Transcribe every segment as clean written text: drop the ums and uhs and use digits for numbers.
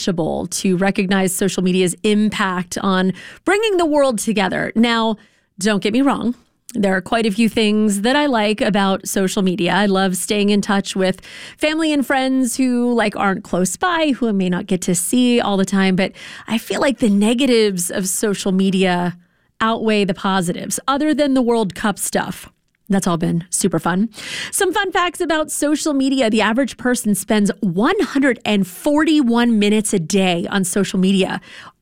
unwatchable to recognize social media's impact on bringing the world together. Now, don't get me wrong. There are quite a few things that I like about social media. I love staying in touch with family and friends who aren't close by, who I may not get to see all the time. But I feel like the negatives of social media outweigh the positives, other than the World Cup stuff. That's all been super fun. Some fun facts about social media. The average person spends 141 minutes a day on social media.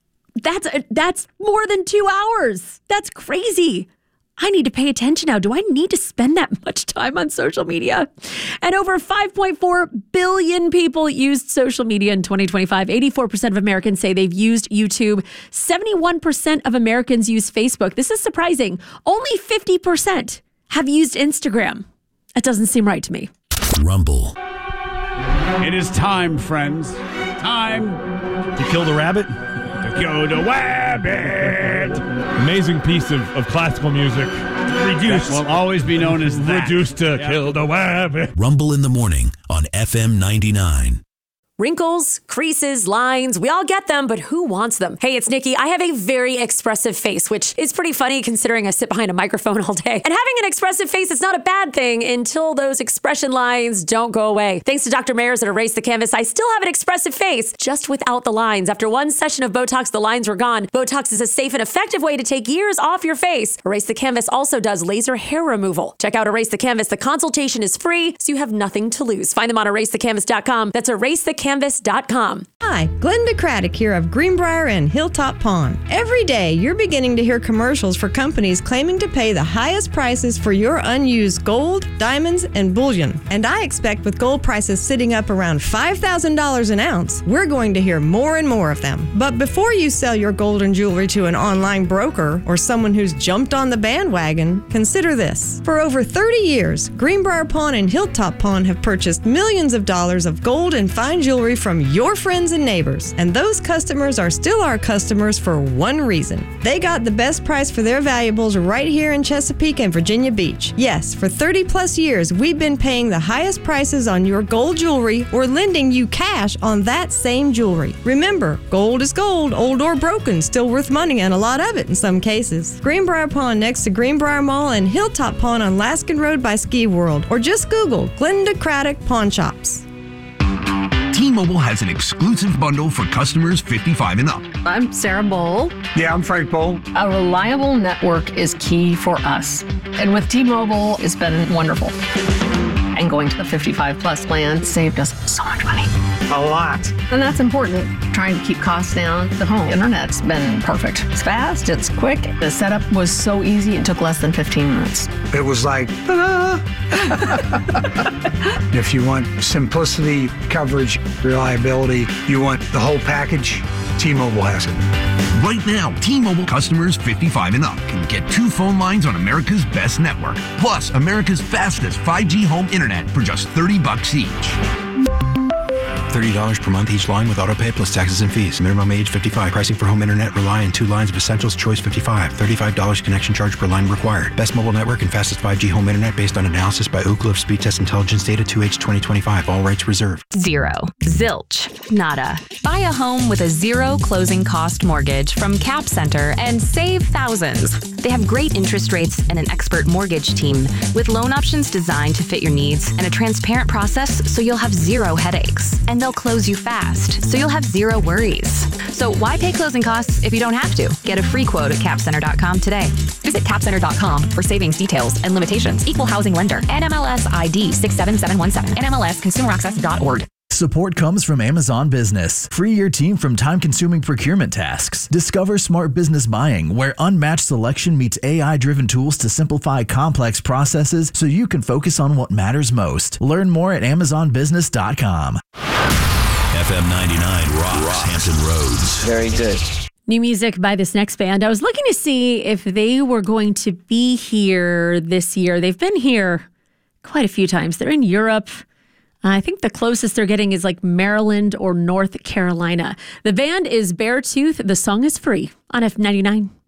That's more than 2 hours. That's crazy. I need to pay attention now. Do I need to spend that much time on social media? And over 5.4 billion people used social media in 2025. 84% of Americans say they've used YouTube. 71% of Americans use Facebook. This is surprising. Only 50% have used Instagram. That doesn't seem right to me. Rumble. It is time, friends. Time to kill the rabbit. To kill the rabbit. Amazing piece of classical music. Reduced. That will always be known as that. Reduced to kill the rabbit. Rumble in the morning on FM 99. Wrinkles, creases, lines, we all get them, but who wants them? Hey, it's Nikki. I have a very expressive face, which is pretty funny considering I sit behind a microphone all day. And having an expressive face is not a bad thing until those expression lines don't go away. Thanks to Dr. Mayers at Erase the Canvas, I still have an expressive face, just without the lines. After one session of Botox, the lines were gone. Botox is a safe and effective way to take years off your face. Erase the Canvas also does laser hair removal. Check out Erase the Canvas. The consultation is free, so you have nothing to lose. Find them on erasethecanvas.com. That's erasethecanvas.com. Hi, Glenda Craddock here of Greenbrier and Hilltop Pond. Every day, you're beginning to hear commercials for companies claiming to pay the highest prices for your unused gold, diamonds, and bullion. And I expect with gold prices sitting up around $5,000 an ounce, we're going to hear more and more of them. But before you sell your gold and jewelry to an online broker or someone who's jumped on the bandwagon, consider this. For over 30 years, Greenbrier Pawn and Hilltop Pawn have purchased millions of dollars of gold and fine jewelry from your friends and neighbors. And those customers are still our customers for one reason. They got the best price for their valuables right here in Chesapeake and Virginia Beach. Yes, for 30 plus years, we've been paying the highest prices on your gold jewelry or lending you cash on that same jewelry. Remember, gold is gold, old or broken, still worth money and a lot of it in some cases. Greenbrier Pawn next to Greenbrier Mall and Hilltop Pawn on Laskin Road by Ski World. Or just Google Glenda Craddock Pawn Shops. T-Mobile has an exclusive bundle for customers 55 and up. I'm Sarah Bowl. Yeah, I'm Frank Bowl. A reliable network is key for us. And with T-Mobile, it's been wonderful. And going to the 55 plus plan saved us so much money. A lot. And that's important. Trying to keep costs down. The home internet's been perfect. It's fast, it's quick. The setup was so easy, it took less than 15 minutes. It was like, ta-da! If you want simplicity, coverage, reliability, you want the whole package, T-Mobile has it. Right now, T-Mobile customers 55 and up can get 2 phone lines on America's best network, plus America's fastest 5G home internet for just $30 each. $30 per month each line with autopay plus taxes and fees. Minimum age 55. Pricing for home internet rely on 2 lines of Essentials Choice 55. $35 connection charge per line required. Best mobile network and fastest 5G home internet based on analysis by Ookla of Speed Test Intelligence data 2H 2025. All rights reserved. Zero. Zilch. Nada. Buy a home with a zero closing cost mortgage from Cap Center and save thousands. They have great interest rates and an expert mortgage team with loan options designed to fit your needs and a transparent process so you'll have zero headaches. And they'll close you fast, so you'll have zero worries. So why pay closing costs if you don't have to? Get a free quote at capcenter.com today. Visit capcenter.com for savings details and limitations. Equal housing lender. NMLS ID 67717. NMLSconsumeraccess.org. Support comes from Amazon Business. Free your team from time-consuming procurement tasks. Discover smart business buying, where unmatched selection meets AI-driven tools to simplify complex processes so you can focus on what matters most. Learn more at amazonbusiness.com. FM 99 rocks Hampton Roads. Very good. New music by this next band. I was looking to see if they were going to be here this year. They've been here quite a few times. They're in Europe. I think the closest they're getting is like Maryland or North Carolina. The band is Beartooth. The song is Free on F99.